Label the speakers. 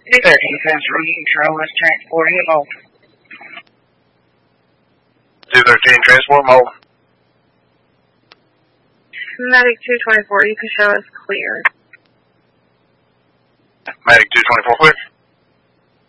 Speaker 1: 13 Central, you can control us transporting it home.
Speaker 2: 213 transport mobile.
Speaker 1: Medic 224, you can show us clear.
Speaker 2: Medic 224 clear.